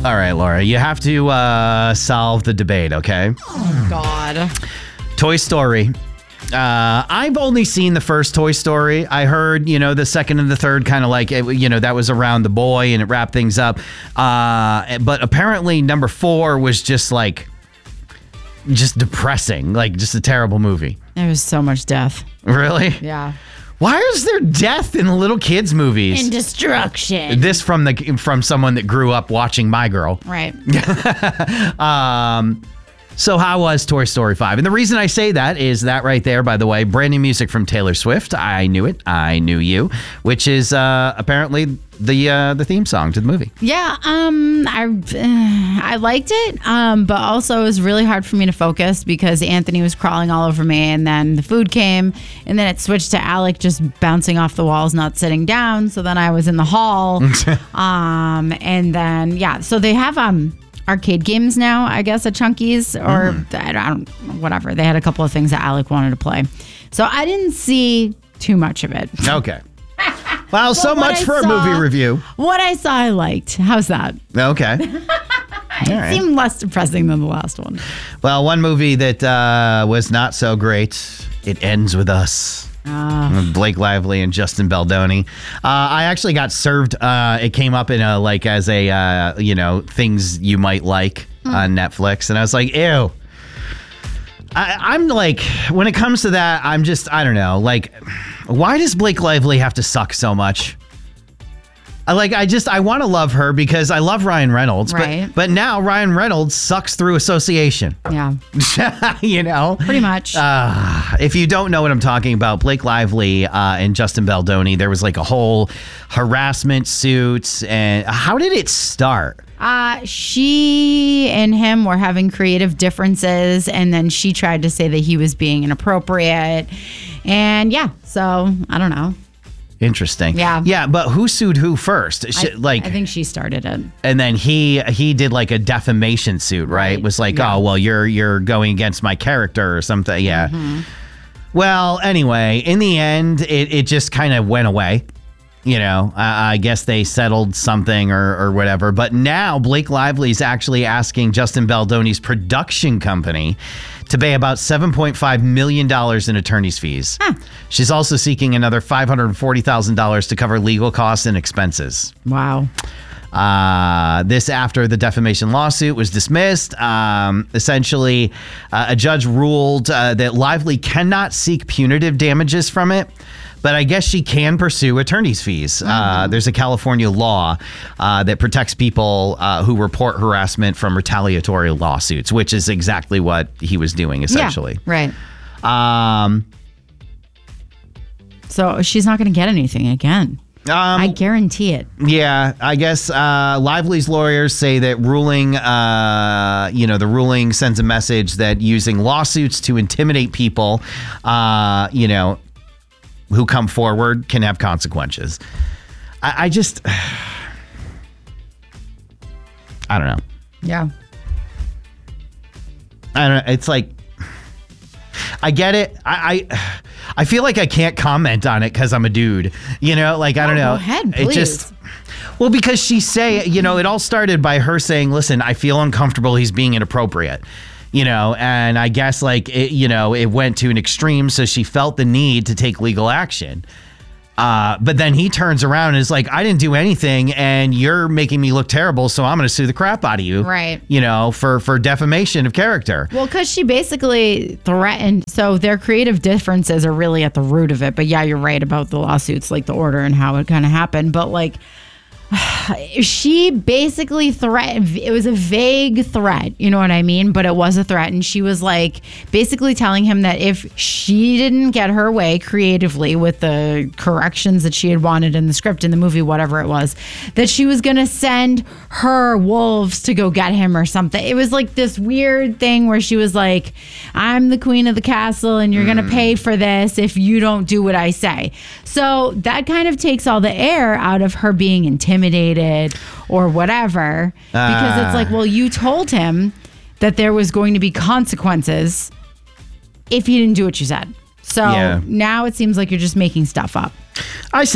All right, Laura, you have to solve the debate, okay? Oh, God. Toy Story. I've only seen the first Toy Story. I heard, the second and the third kind of like, that was around the boy and it wrapped things up. But apparently number 4 was just depressing, like just a terrible movie. There was so much death. Really? Yeah. Why is there death in little kids' movies? And destruction. This from someone that grew up watching My Girl. Right. So how was Toy Story 5? And the reason I say that is that right there, by the way, brand new music from Taylor Swift. I Knew It, I Knew You, which is apparently the theme song to the movie. Yeah, I liked it, but also it was really hard for me to focus because Anthony was crawling all over me, and then the food came, and then it switched to Alec just bouncing off the walls, not sitting down. So then I was in the hall, and then so they have arcade games now, I guess, at Chunky's, or I don't whatever. They had a couple of things that Alec wanted to play. So I didn't see too much of it. Okay. Well, so much for a movie review. What I saw, I liked. How's that? Okay. It seemed less depressing than the last one. Well, one movie that was not so great, It Ends With Us. Blake Lively and Justin Baldoni. I actually got served. It came up in as things you might like on Netflix, and I was like, ew. I'm like, when it comes to that, I don't know. Like, why does Blake Lively have to suck so much? I want to love her because I love Ryan Reynolds, right. but now Ryan Reynolds sucks through association. Yeah. Pretty much. If you don't know what I'm talking about, Blake Lively and Justin Baldoni, there was like a whole harassment suit. And how did it start? She and him were having creative differences, and then she tried to say that he was being inappropriate. And so I don't know. Interesting. Yeah. Yeah, but who sued who first? I think she started it. And then he did like a defamation suit, right? It was like, oh, well, you're going against my character or something. Yeah. Mm-hmm. Well, anyway, in the end, it just kind of went away. I guess they settled something or whatever. But now Blake Lively's actually asking Justin Baldoni's production company to pay about $7.5 million in attorney's fees. She's also seeking another $540,000 to cover legal costs and expenses. Wow. This after the defamation lawsuit was dismissed. Essentially, a judge ruled that Lively cannot seek punitive damages from it. But I guess she can pursue attorney's fees. There's a California law that protects people who report harassment from retaliatory lawsuits, which is exactly what he was doing, essentially. Yeah, right. So she's not going to get anything again. I guarantee it. Yeah, I guess Lively's lawyers say that the ruling sends a message that using lawsuits to intimidate people, who come forward can have consequences. I don't know. Yeah. I don't know. It's like, I get it. I feel like I can't comment on it because I'm a dude. I don't know. Go ahead, please. Because it all started by her saying, listen, I feel uncomfortable. He's being inappropriate. And I guess it went to an extreme. So she felt the need to take legal action. But then he turns around and is like, I didn't do anything and you're making me look terrible. So I'm going to sue the crap out of you. Right. For defamation of character. Well, because she basically threatened. So their creative differences are really at the root of it. But yeah, you're right about the lawsuits, like the order and how it kind of happened. But she basically threatened. It was a vague threat, you know what I mean? But it was a threat. And she was basically telling him that if she didn't get her way creatively with the corrections that she had wanted in the script, in the movie, whatever it was, that she was going to send her wolves to go get him or something. It was this weird thing where she was like, I'm the queen of the castle and you're going to pay for this if you don't do what I say. So that kind of takes all the air out of her being intimidated or whatever, because it's well, you told him that there was going to be consequences if he didn't do what you said. So now it seems like you're just making stuff up. I see.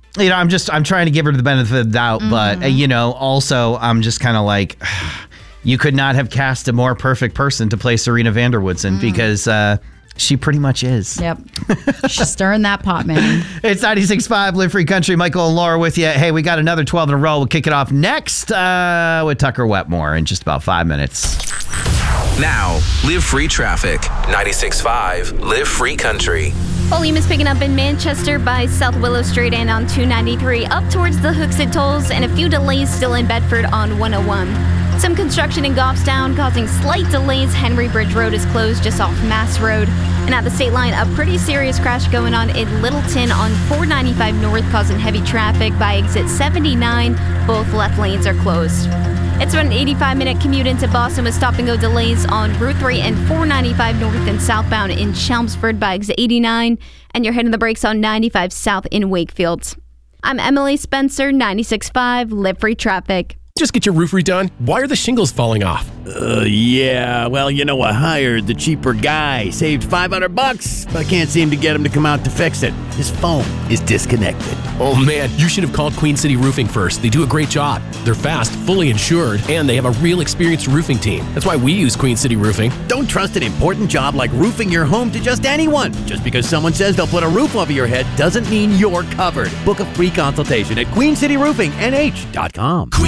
I'm trying to give her the benefit of the doubt, but also I'm just kind of like, you could not have cast a more perfect person to play Serena van der Woodsen because she pretty much is. Yep. She's stirring that pot, man. It's 96.5 Live Free Country. Michael and Laura with you. Hey, we got another 12 in a row. We'll kick it off next with Tucker Wetmore in just about 5 minutes. Now, Live Free Traffic. 96.5 Live Free Country. Volume is picking up in Manchester by South Willow Street and on 293 up towards the Hooksett Tolls, and a few delays still in Bedford on 101. Some construction in Goffstown causing slight delays. Henry Bridge Road is closed just off Mass Road. And at the state line, a pretty serious crash going on in Littleton on 495 North, causing heavy traffic by exit 79. Both left lanes are closed. It's about an 85-minute commute into Boston with stop-and-go delays on Route 3 and 495 North and southbound in Chelmsford by exit 89. And you're hitting the brakes on 95 South in Wakefield. I'm Emily Spencer, 96.5 Live Free Traffic. Just get your roof redone. Why are the shingles falling off? Yeah. Well, I hired the cheaper guy. Saved $500, but I can't seem to get him to come out to fix it. His phone is disconnected. Oh, man. You should have called Queen City Roofing first. They do a great job. They're fast, fully insured, and they have a real experienced roofing team. That's why we use Queen City Roofing. Don't trust an important job like roofing your home to just anyone. Just because someone says they'll put a roof over your head doesn't mean you're covered. Book a free consultation at QueenCityRoofingNH.com.